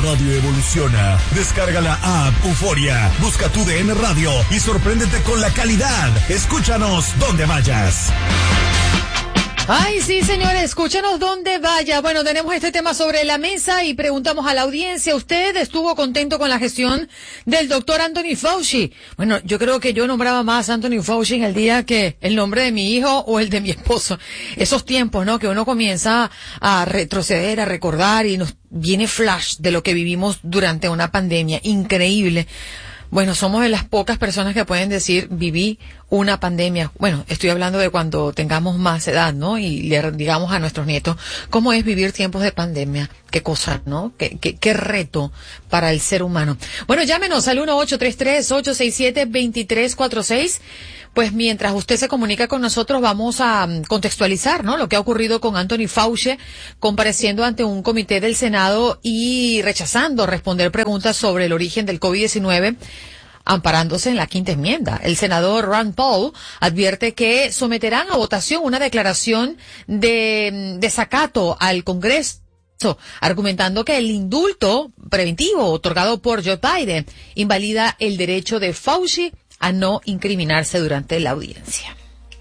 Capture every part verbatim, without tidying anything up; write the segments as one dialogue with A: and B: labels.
A: radio evoluciona. Descarga la app Euforia, busca tu D N Radio y sorpréndete con la calidad. Escúchanos donde vayas.
B: Ay, sí, señores, escúchenos donde vaya. Bueno, tenemos este tema sobre la mesa y preguntamos a la audiencia, ¿usted estuvo contento con la gestión del doctor Anthony Fauci? Bueno, yo creo que yo nombraba más a Anthony Fauci en el día que el nombre de mi hijo o el de mi esposo. Esos tiempos, ¿no? Que uno comienza a retroceder, a recordar y nos viene flash de lo que vivimos durante una pandemia. Increíble. Bueno, somos de las pocas personas que pueden decir, viví una pandemia. Bueno, estoy hablando de cuando tengamos más edad, ¿no? Y le digamos a nuestros nietos, ¿cómo es vivir tiempos de pandemia? Qué cosa, ¿no? Qué, qué, qué reto para el ser humano. Bueno, llámenos al uno ocho tres tres, ocho seis siete, dos tres cuatro seis. Pues mientras usted se comunica con nosotros, vamos a contextualizar, ¿no? Lo que ha ocurrido con Anthony Fauci, compareciendo ante un comité del Senado y rechazando responder preguntas sobre el origen del COVID diecinueve, amparándose en la quinta enmienda. El senador Rand Paul advierte que someterán a votación una declaración de desacato al Congreso, argumentando que el indulto preventivo otorgado por Joe Biden invalida el derecho de Fauci a no incriminarse durante la audiencia.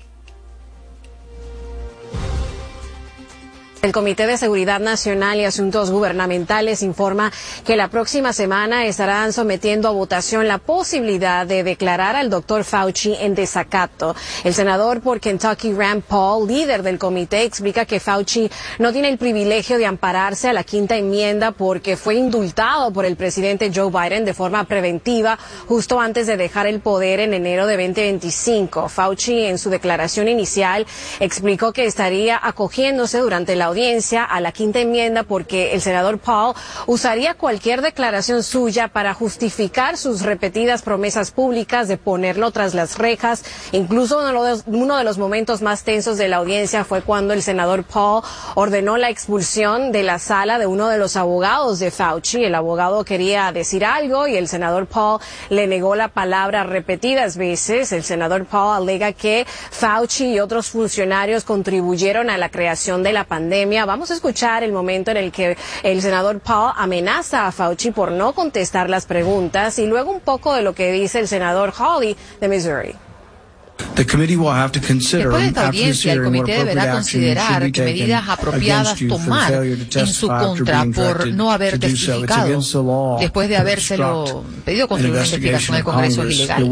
C: El Comité de Seguridad Nacional y Asuntos Gubernamentales informa que la próxima semana estarán sometiendo a votación la posibilidad de declarar al doctor Fauci en desacato. El senador por Kentucky, Rand Paul, líder del comité, explica que Fauci no tiene el privilegio de ampararse a la quinta enmienda porque fue indultado por el presidente Joe Biden de forma preventiva justo antes de dejar el poder en enero de veinte veinticinco. Fauci, en su declaración inicial, explicó que estaría acogiéndose durante la audiencia a la quinta enmienda porque el senador Paul usaría cualquier declaración suya para justificar sus repetidas promesas públicas de ponerlo tras las rejas. Incluso uno de los, uno de los momentos más tensos de la audiencia fue cuando el senador Paul ordenó la expulsión de la sala de uno de los abogados de Fauci. El abogado quería decir algo y el senador Paul le negó la palabra repetidas veces. El senador Paul alega que Fauci y otros funcionarios contribuyeron a la creación de la pandemia. Vamos a escuchar el momento en el que el senador Paul amenaza a Fauci por no contestar las preguntas y luego un poco de lo que dice el senador Hawley de Missouri.
B: Después de esta audiencia, el comité deberá considerar qué medidas apropiadas tomar en su contra por no haber testificado. Después de habérselo pedido construir una investigación al Congreso es ilegal.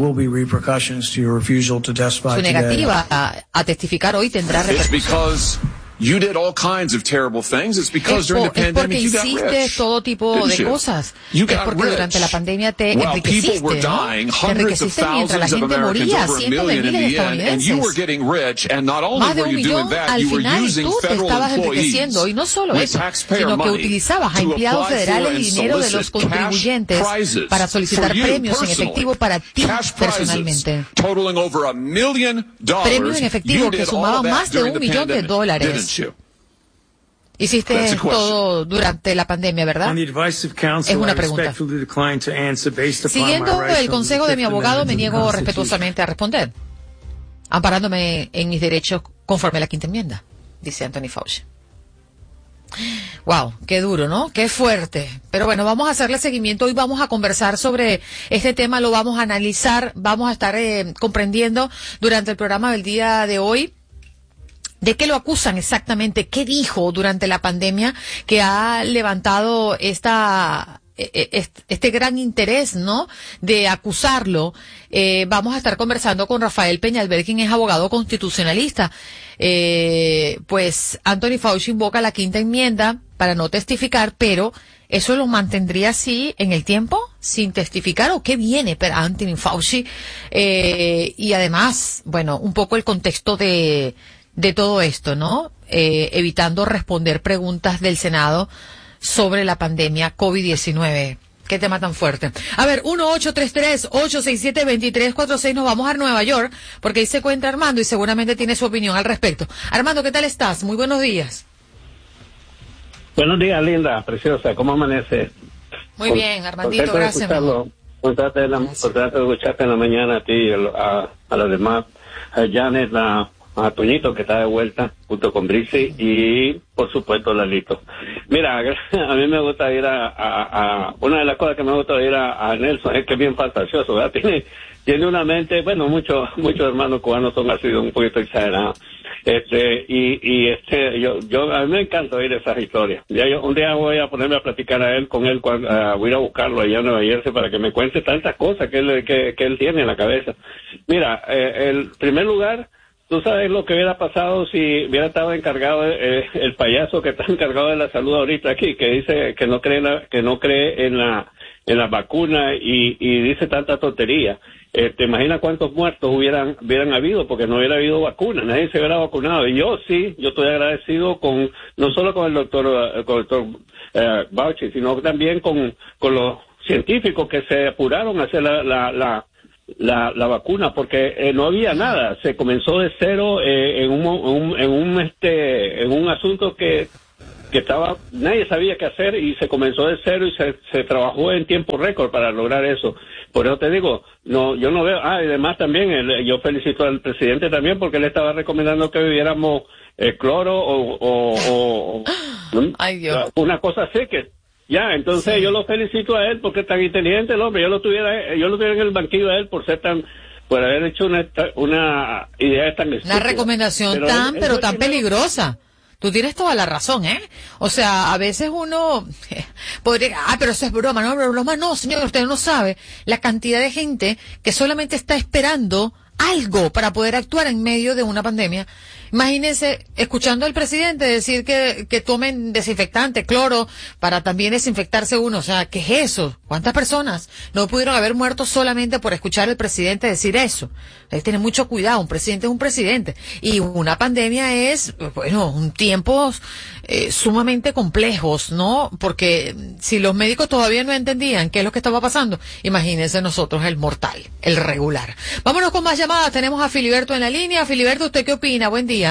B: Su negativa a, a testificar hoy tendrá repercusiones.
D: You did all kinds of terrible things. It's because
B: es,
D: during the
B: es
D: pandemic you got
B: hiciste
D: rich.
B: todo tipo
D: Didn't
B: de
D: you?
B: cosas.
D: You
B: es
D: got
B: porque
D: rich.
B: durante la pandemia te
D: While
B: enriqueciste,
D: people were dying,
B: ¿no? Te
D: hundreds of
B: enriqueciste mientras la
D: thousands of
B: gente
D: Americans,
B: moría,
D: over a
B: cientos de
D: million in
B: miles de
D: the end, and you were
B: estadounidenses.
D: getting rich, and not only
B: Más de
D: were
B: un
D: you doing
B: millón
D: that,
B: al
D: you were
B: final
D: using
B: tú te
D: federal
B: estabas
D: employees
B: enriqueciendo, y no solo
D: with
B: eso,
D: taxpayer
B: sino que
D: money
B: utilizabas a
D: to
B: empleados
D: apply for
B: federales y
D: and
B: dinero de los
D: solicit cash
B: contribuyentes
D: prizes
B: para solicitar
D: for you
B: premios en
D: personally.
B: efectivo para ti
D: Cash
B: personalmente.
D: prizes totaling over a million dollars.
B: Premios en efectivo
D: You
B: que
D: did all
B: sumaban
D: of that
B: más de
D: during
B: un
D: the
B: millón de
D: pandemic,
B: dólares.
D: didn't you?
B: Hiciste todo durante la pandemia, ¿verdad? Es una pregunta. Siguiendo el consejo de mi abogado, me niego respetuosamente a responder, amparándome en mis derechos conforme a la quinta enmienda, dice Anthony Fauci. Wow, qué duro, ¿no? Qué fuerte. Pero bueno, vamos a hacerle seguimiento. Hoy vamos a conversar sobre este tema, lo vamos a analizar, vamos a estar eh, comprendiendo durante el programa del día de hoy ¿de qué lo acusan exactamente? ¿Qué dijo durante la pandemia que ha levantado esta este gran interés, ¿no?, de acusarlo? Eh, vamos a estar conversando con Rafael Peñalver, quien es abogado constitucionalista. Eh, pues Anthony Fauci invoca la quinta enmienda para no testificar, pero ¿eso lo mantendría así en el tiempo, sin testificar? ¿O qué viene para Anthony Fauci? Eh, y además, bueno, un poco el contexto de de todo esto, ¿no? Eh, evitando responder preguntas del Senado sobre la pandemia COVID diecinueve. Qué tema tan fuerte. A ver, uno ocho tres tres, ocho seis siete, dos tres cuatro seis, nos vamos a Nueva York, porque ahí se encuentra Armando y seguramente tiene su opinión al respecto. Armando, ¿qué tal estás? Muy buenos días.
E: Buenos días, linda, preciosa, ¿cómo amanece?
B: Muy Con, bien, Armandito, gracias.
E: Contarte de, la, de escucharte en la mañana a ti y a, a los demás, a Janet, la a Toñito, que está de vuelta, junto con Brice, y por supuesto Lalito. Mira, a mí me gusta ir a, a, a una de las cosas que me gusta ir a, a Nelson es que es bien fantasioso, ¿verdad? Tiene, tiene una mente, bueno, muchos, muchos hermanos cubanos son así un poquito exagerados. Este, y, y este, yo, yo, a mí me encanta oír esas historias. Ya yo, un día voy a ponerme a platicar a él, con él, cuando, uh, voy a ir a buscarlo allá en Nueva Jersey para que me cuente tantas cosas que él, que, que él tiene en la cabeza. Mira, eh, el primer lugar, tú sabes lo que hubiera pasado si hubiera estado encargado eh, el payaso que está encargado de la salud ahorita aquí, que dice que no cree en la, que no cree en la, en la vacuna y, y dice tanta tontería. Eh, ¿Te imaginas cuántos muertos hubieran hubieran habido? Porque no hubiera habido vacuna, nadie se hubiera vacunado. Y yo sí, yo estoy agradecido con, no solo con el doctor, uh, con el doctor uh, Fauci, sino también con, con los científicos que se apuraron a hacer la, la, la, la, la vacuna, porque eh, no había nada. Se comenzó de cero eh, en un, un, en un, este, en un asunto que, que estaba, nadie sabía qué hacer y se comenzó de cero y se, se trabajó en tiempo récord para lograr eso. Por eso te digo, no, yo no veo, ah, y además también, el, yo felicito al presidente también porque él estaba recomendando que bebiéramos eh, cloro o, o, o
B: Ay, Dios.
E: una cosa así que, ya, entonces sí. Yo lo felicito a él porque es tan inteligente el hombre, yo lo tuviera, yo lo tuviera en el banquillo a él por ser tan, por haber hecho una, una idea tan estúpida.
B: Una recomendación pero tan, él, pero él tan peligrosa. Tú tienes toda la razón, ¿eh? O sea, a veces uno podría, ah, pero eso es broma, no, pero broma no, señor, usted no sabe la cantidad de gente que solamente está esperando algo para poder actuar en medio de una pandemia. Imagínense, escuchando al presidente decir que, que tomen desinfectante, cloro, para también desinfectarse uno. O sea, ¿qué es eso? ¿Cuántas personas no pudieron haber muerto solamente por escuchar al presidente decir eso? Hay que tener mucho cuidado, un presidente es un presidente. Y una pandemia es, bueno, un tiempos eh, sumamente complejos, ¿no? Porque si los médicos todavía no entendían qué es lo que estaba pasando, imagínense nosotros el mortal, el regular. Vámonos con más llamadas, tenemos a Filiberto en la línea. Filiberto, ¿usted qué opina? Buen día.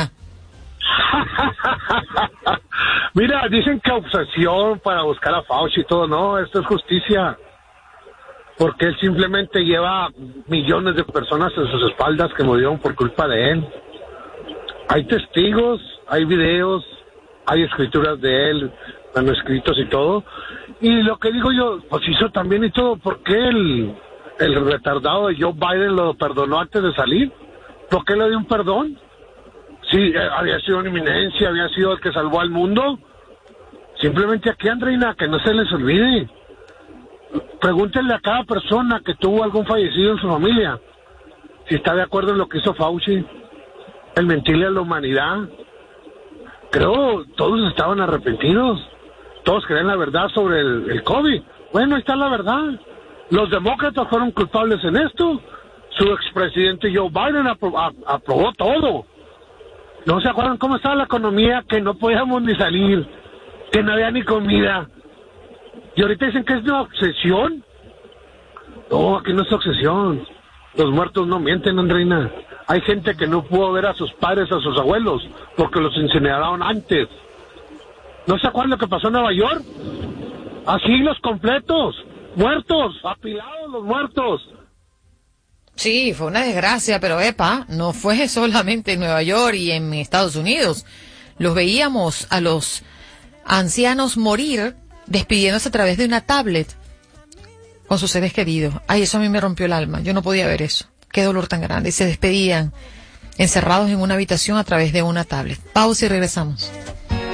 F: Mira, dicen que obsesión para buscar a Fauci y todo, no, esto es justicia, porque él simplemente lleva millones de personas en sus espaldas que murieron por culpa de él. Hay testigos, hay videos, hay escrituras de él, manuscritos y todo, y lo que digo yo, pues hizo también y todo, ¿por qué el, el retardado de Joe Biden lo perdonó antes de salir? ¿Por qué le dio un perdón? Sí, eh, había sido una eminencia, había sido el que salvó al mundo. Simplemente aquí, Andreina, que no se les olvide. Pregúntenle a cada persona que tuvo algún fallecido en su familia si está de acuerdo en lo que hizo Fauci, el mentirle a la humanidad. Creo todos estaban arrepentidos, todos creen la verdad sobre el, el COVID. Bueno, ahí está la verdad. Los demócratas fueron culpables en esto. Su expresidente Joe Biden apro- a- aprobó todo. ¿No se acuerdan cómo estaba la economía? Que no podíamos ni salir, que no había ni comida. Y ahorita dicen que es una obsesión. No, aquí no es obsesión. Los muertos no mienten, Andreina. Hay gente que no pudo ver a sus padres, a sus abuelos, porque los incineraron antes. ¿No se acuerdan lo que pasó en Nueva York? Así los completos, muertos, apilados los muertos.
B: Sí, fue una desgracia, pero epa, no fue solamente en Nueva York y en Estados Unidos. Los veíamos a los ancianos morir despidiéndose a través de una tablet con sus seres queridos. Ay, eso a mí me rompió el alma. Yo no podía ver eso. Qué dolor tan grande. Y se despedían encerrados en una habitación a través de una tablet. Pausa y regresamos.